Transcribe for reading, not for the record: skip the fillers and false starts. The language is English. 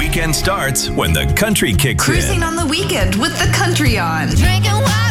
weekend starts when the country kicks Cruising in. on the weekend with the country on. Drinking wine.